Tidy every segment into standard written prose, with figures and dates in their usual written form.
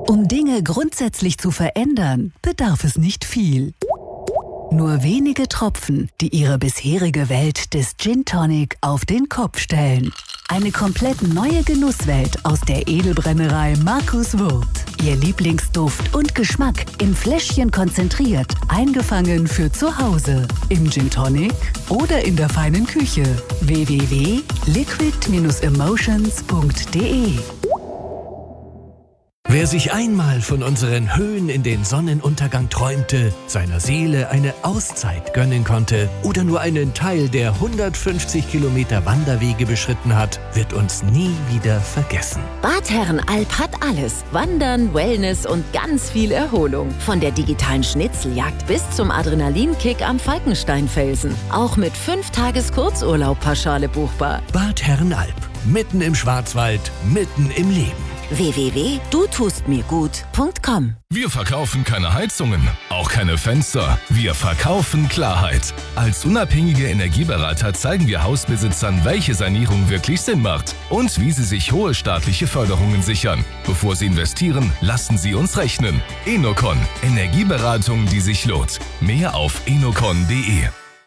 Um Dinge grundsätzlich zu verändern, bedarf es nicht viel. Nur wenige Tropfen, die ihre bisherige Welt des Gin Tonic auf den Kopf stellen. Eine komplett neue Genusswelt aus der Edelbrennerei Markus Wurth. Ihr Lieblingsduft und Geschmack im Fläschchen konzentriert, eingefangen für zu Hause. Im Gin Tonic oder in der feinen Küche. www.liquid-emotions.de. Wer sich einmal von unseren Höhen in den Sonnenuntergang träumte, seiner Seele eine Auszeit gönnen konnte oder nur einen Teil der 150 Kilometer Wanderwege beschritten hat, wird uns nie wieder vergessen. Bad Herrenalb hat alles. Wandern, Wellness und ganz viel Erholung. Von der digitalen Schnitzeljagd bis zum Adrenalinkick am Falkensteinfelsen. Auch mit 5 Tages Kurzurlaub pauschale buchbar. Bad Herrenalb. Mitten im Schwarzwald, mitten im Leben. www.dutustmirgut.com. Wir verkaufen keine Heizungen, auch keine Fenster. Wir verkaufen Klarheit. Als unabhängige Energieberater zeigen wir Hausbesitzern, welche Sanierung wirklich Sinn macht und wie sie sich hohe staatliche Förderungen sichern. Bevor sie investieren, lassen sie uns rechnen. Enocon. Energieberatung, die sich lohnt. Mehr auf enocon.de.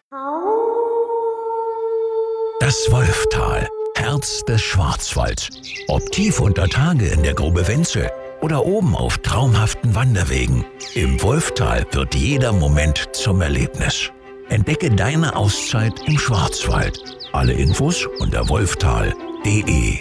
Das Wolftal. Herz des Schwarzwalds. Ob tief unter Tage in der Grube Wenzel oder oben auf traumhaften Wanderwegen. Im Wolftal wird jeder Moment zum Erlebnis. Entdecke deine Auszeit im Schwarzwald. Alle Infos unter wolftal.de.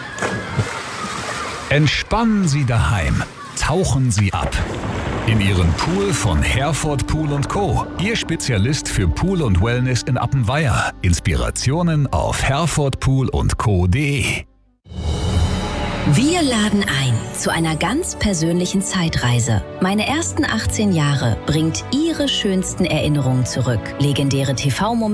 Entspannen Sie daheim. Tauchen Sie ab. In Ihren Pool von Herford Pool & Co. Ihr Spezialist für Pool und Wellness in Appenweier. Inspirationen auf herfordpoolundco.de. Wir laden ein zu einer ganz persönlichen Zeitreise. Meine ersten 18 Jahre bringt Ihre schönsten Erinnerungen zurück. Legendäre TV-Momente